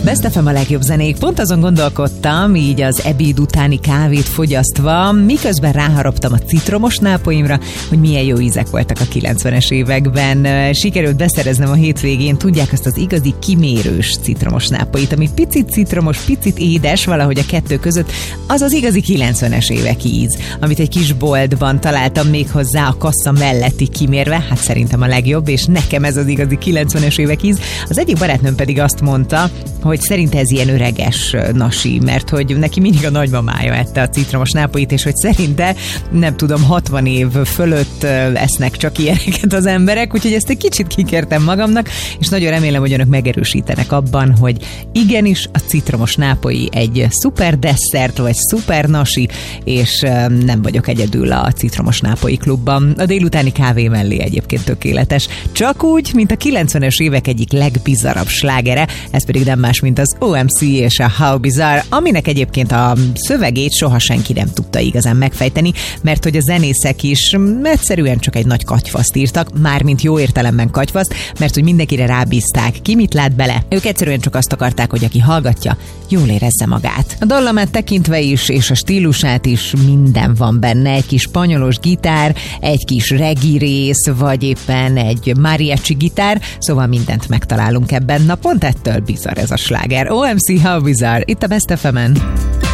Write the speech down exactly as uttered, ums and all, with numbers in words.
Best ef em a legjobb zenék. Pont azon gondolkodtam, így az ebéd utáni kávét fogyasztva, miközben ráharaptam a citromos nápoimra, hogy milyen jó ízek voltak a kilencvenes években. Sikerült beszereznem a hétvégén, tudják, azt az igazi kimérős citromos nápoit, ami picit citromos, picit édes, valahogy a kettő között, az az igazi kilencvenes évek íz, amit egy kis boltban találtam még hozzá a kassa melletti kimérve, hát szerintem a legjobb, és nekem ez az igazi kilencvenes évek íz. Az egyik barátnőm pedig azt mondta, hogy szerint ez ilyen öreges nasi, mert hogy neki mindig a nagymamája ette a citromos nápoit, és hogy szerinte, nem tudom, hatvan év fölött esznek csak ilyeneket az emberek, úgyhogy ezt egy kicsit kikértem magamnak, és nagyon remélem, hogy önök megerősítenek abban, hogy igenis a citromos nápoi egy szuper desszert, vagy szuper nasi, és nem vagyok egyedül a citromos nápoi klubban. A délutáni kávé mellé egyébként tökéletes. Csak úgy, mint a kilencvenes évek egyik legbizarabb slágere, ez pedig nem más, mint az o em cé és a How Bizarre, aminek egyébként a szövegét soha senki nem tudta igazán megfejteni, mert hogy a zenészek is egyszerűen csak egy nagy katyfaszt írtak, mármint jó értelemben katyfaszt, mert hogy mindenkire rábízták, ki mit lát bele. Ők egyszerűen csak azt akarták, hogy aki hallgatja, jól érezze magát. A dallamát tekintve is, és a stílusát is minden van benne. Egy kis spanyolos gitár, egy kis reggae rész, vagy éppen egy mariachi gitár, szóval mindent megtalálunk ebben. Na pont ettől bizarr ez a sláger. o em cé How Bizarre, itt a Best ef emen.